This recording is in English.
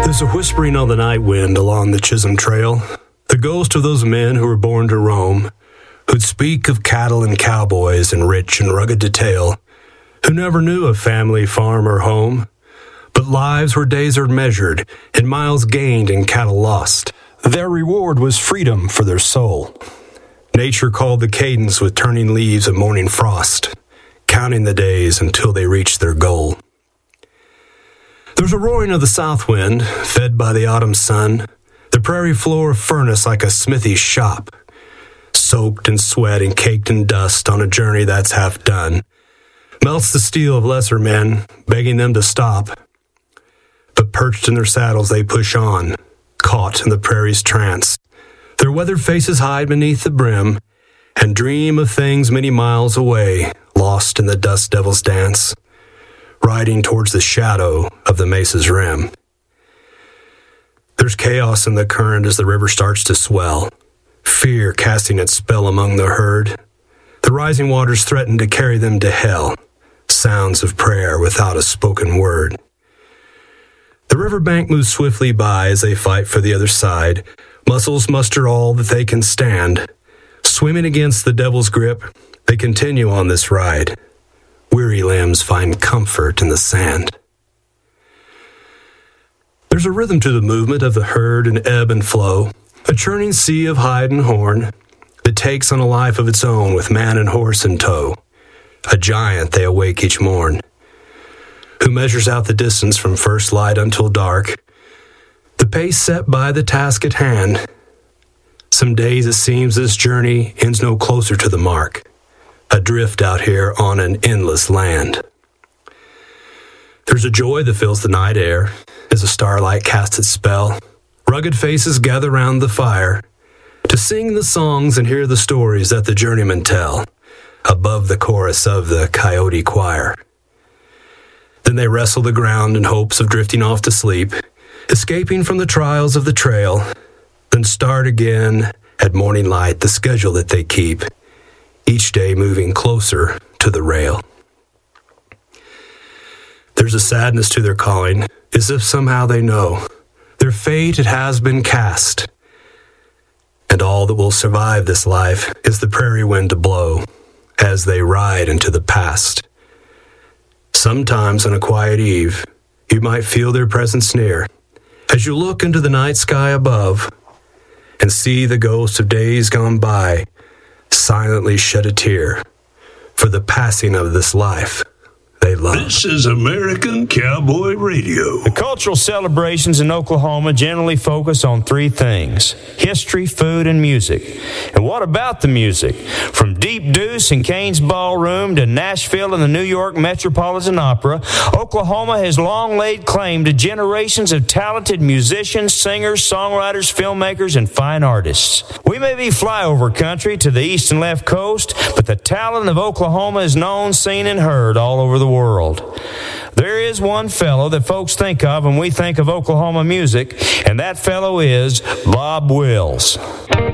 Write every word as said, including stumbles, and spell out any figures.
There's a whispering on the night wind along the Chisholm Trail, the ghost of those men who were born to roam, who'd speak of cattle and cowboys in rich and rugged detail, who never knew a family farm or home, but lives where days are measured in miles gained and cattle lost. Their reward was freedom for their soul. Nature called the cadence with turning leaves of morning frost, counting the days until they reached their goal. There's a roaring of the south wind, fed by the autumn sun, the prairie floor a furnace like a smithy shop, soaked in sweat and caked in dust on a journey that's half done, melts the steel of lesser men, begging them to stop. But perched in their saddles they push on, caught in the prairie's trance. Their weathered faces hide beneath the brim, and dream of things many miles away, lost in the dust devil's dance, riding towards the shadow of the mesa's rim. There's chaos in the current as the river starts to swell, fear casting its spell among the herd. The rising waters threaten to carry them to hell, sounds of prayer without a spoken word. The riverbank moves swiftly by as they fight for the other side. Muscles muster all that they can stand. Swimming against the devil's grip, they continue on this ride. Weary limbs find comfort in the sand. There's a rhythm to the movement of the herd and ebb and flow, a churning sea of hide and horn that takes on a life of its own with man and horse in tow. A giant they awake each morn, who measures out the distance from first light until dark, the pace set by the task at hand. Some days it seems this journey ends no closer to the mark, adrift out here on an endless land. There's a joy that fills the night air as the starlight casts its spell. Rugged faces gather round the fire to sing the songs and hear the stories that the journeymen tell above the chorus of the coyote choir. Then they wrestle the ground in hopes of drifting off to sleep, escaping from the trials of the trail, then start again at morning light the schedule that they keep, each day moving closer to the rail. There's a sadness to their calling, as if somehow they know their fate it has been cast, and all that will survive this life is the prairie wind to blow as they ride into the past. Sometimes on a quiet eve, you might feel their presence near, as you look into the night sky above and see the ghosts of days gone by silently shed a tear for the passing of this life they love. This is American Cowboy Radio. The cultural celebrations in Oklahoma generally focus on three things: history, food, and music. And what about the music? From Deep Deuce and Kane's Ballroom to Nashville and the New York Metropolitan Opera, Oklahoma has long laid claim to generations of talented musicians, singers, songwriters, filmmakers, and fine artists. We may be flyover country to the east and left coast, but the talent of Oklahoma is known, seen, and heard all over the world. There is one fellow that folks think of when we think of Oklahoma music, and that fellow is Bob Wills.